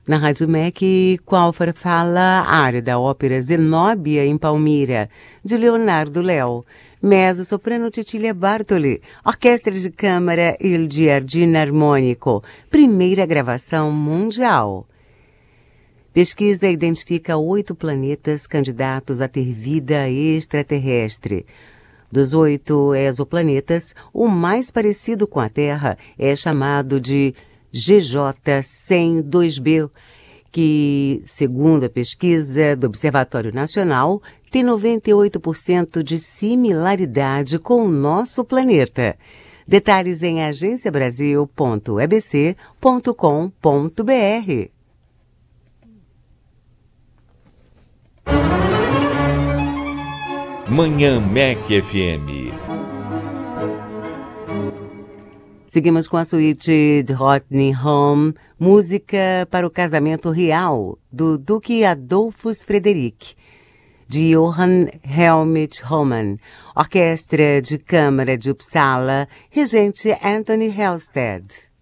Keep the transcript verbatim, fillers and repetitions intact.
Na Rádio M E C, qual farfalla, área da ópera Zenóbia em Palmira, de Leonardo Léo. Mezzo-soprano Cecilia Bartoli, Orquestra de Câmara Il Giardino Armônico, primeira gravação mundial. Pesquisa identifica oito planetas candidatos a ter vida extraterrestre. Dos oito exoplanetas, o mais parecido com a Terra é chamado de G J cem dois b, que, segundo a pesquisa do Observatório Nacional, tem noventa e oito por cento de similaridade com o nosso planeta. Detalhes em agência brasil ponto e b c ponto com ponto b r. Manhã M E C F M. Seguimos com a suíte de Rodney Home, música para o casamento real, do Duque Adolphus Frederic, de Johann Helmut Hohmann, Orquestra de Câmara de Uppsala, regente Anthony Helsted.